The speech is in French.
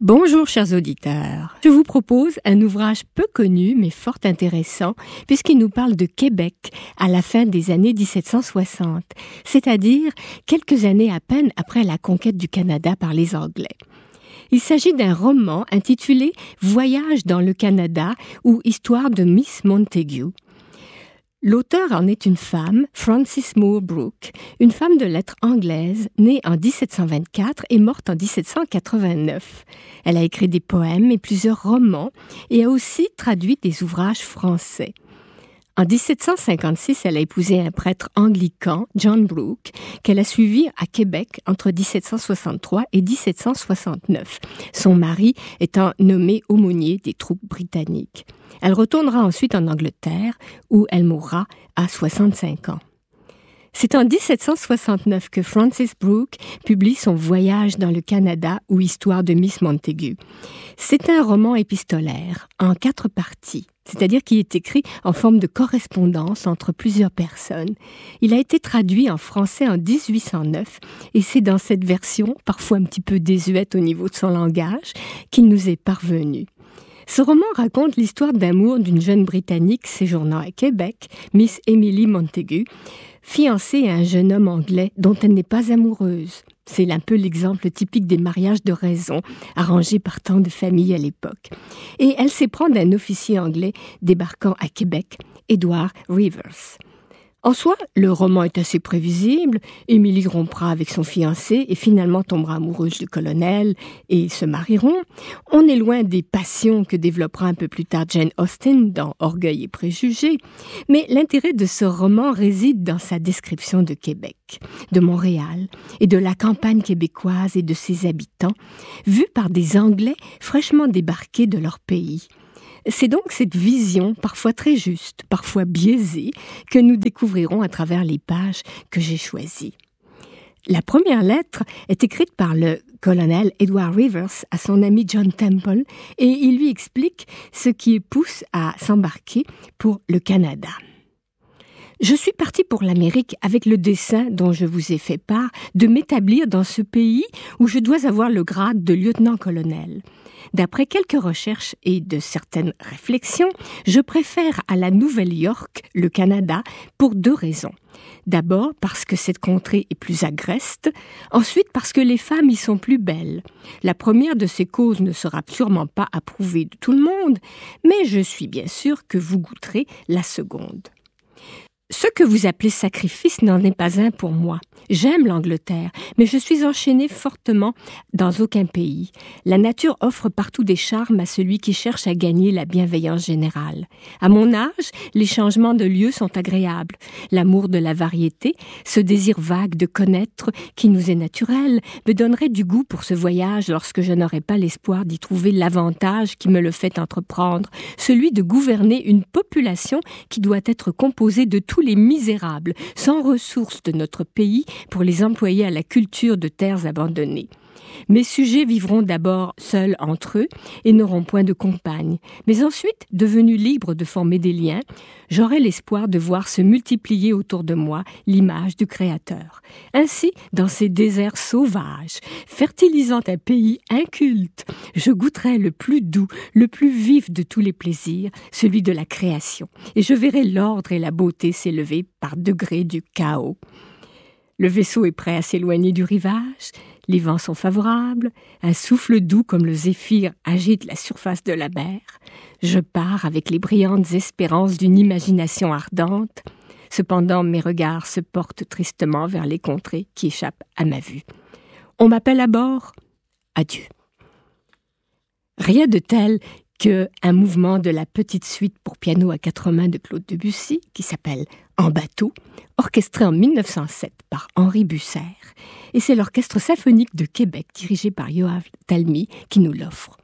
Bonjour chers auditeurs, je vous propose un ouvrage peu connu mais fort intéressant puisqu'il nous parle de Québec à la fin des années 1760, c'est-à-dire quelques années à peine après la conquête du Canada par les Anglais. Il s'agit d'un roman intitulé « Voyage dans le Canada » ou « Histoire de Miss Montagu ». L'auteur en est une femme, Frances Moore Brooke, une femme de lettres anglaise, née en 1724 et morte en 1789. Elle a écrit des poèmes et plusieurs romans et a aussi traduit des ouvrages français. En 1756, elle a épousé un prêtre anglican, John Brooke, qu'elle a suivi à Québec entre 1763 et 1769, son mari étant nommé aumônier des troupes britanniques. Elle retournera ensuite en Angleterre, où elle mourra à 65 ans. C'est en 1769 que Frances Brooke publie son Voyage dans le Canada ou Histoire de Miss Montagu. C'est un roman épistolaire en 4 parties, c'est-à-dire qui est écrit en forme de correspondance entre plusieurs personnes. Il a été traduit en français en 1809 et c'est dans cette version, parfois un petit peu désuète au niveau de son langage, qu'il nous est parvenu. Ce roman raconte l'histoire d'amour d'une jeune Britannique séjournant à Québec, Miss Emily Montagu, fiancée à un jeune homme anglais dont elle n'est pas amoureuse. C'est un peu l'exemple typique des mariages de raison, arrangés par tant de familles à l'époque. Et elle s'éprend d'un officier anglais débarquant à Québec, Edward Rivers. En soi, le roman est assez prévisible. Émilie rompra avec son fiancé et finalement tombera amoureuse du colonel et ils se marieront. On est loin des passions que développera un peu plus tard Jane Austen dans Orgueil et préjugés. Mais l'intérêt de ce roman réside dans sa description de Québec, de Montréal et de la campagne québécoise et de ses habitants, vus par des Anglais fraîchement débarqués de leur pays. C'est donc cette vision, parfois très juste, parfois biaisée, que nous découvrirons à travers les pages que j'ai choisies. La première lettre est écrite par le colonel Edward Rivers à son ami John Temple et il lui explique ce qui le pousse à s'embarquer pour le Canada. Je suis parti pour l'Amérique avec le dessein dont je vous ai fait part de m'établir dans ce pays où je dois avoir le grade de lieutenant-colonel. D'après quelques recherches et de certaines réflexions, je préfère à la Nouvelle-York, le Canada, pour 2 raisons. D'abord parce que cette contrée est plus agreste, ensuite parce que les femmes y sont plus belles. La première de ces causes ne sera sûrement pas approuvée de tout le monde, mais je suis bien sûre que vous goûterez la seconde. Ce que vous appelez sacrifice n'en est pas un pour moi. J'aime l'Angleterre, mais je suis enchaînée fortement dans aucun pays. La nature offre partout des charmes à celui qui cherche à gagner la bienveillance générale. À mon âge, les changements de lieu sont agréables. L'amour de la variété, ce désir vague de connaître qui nous est naturel, me donnerait du goût pour ce voyage lorsque je n'aurais pas l'espoir d'y trouver l'avantage qui me le fait entreprendre, celui de gouverner une population qui doit être composée de tous les misérables, sans ressources de notre pays pour les employer à la culture de terres abandonnées. Mes sujets vivront d'abord seuls entre eux et n'auront point de compagne. Mais ensuite, devenus libres de former des liens, j'aurai l'espoir de voir se multiplier autour de moi l'image du Créateur. Ainsi, dans ces déserts sauvages, fertilisant un pays inculte, je goûterai le plus doux, le plus vif de tous les plaisirs, celui de la création. Et je verrai l'ordre et la beauté s'élever par degrés du chaos. Le vaisseau est prêt à s'éloigner du rivage, les vents sont favorables, un souffle doux comme le zéphyr agite la surface de la mer. Je pars avec les brillantes espérances d'une imagination ardente. Cependant, mes regards se portent tristement vers les contrées qui échappent à ma vue. On m'appelle à bord. Adieu. Rien de tel qu'un mouvement de la petite suite pour piano à 4 mains de Claude Debussy, qui s'appelle « En bateau », orchestré en 1907 par Henri Busser. Et c'est l'Orchestre symphonique de Québec, dirigé par Yoav Talmy, qui nous l'offre.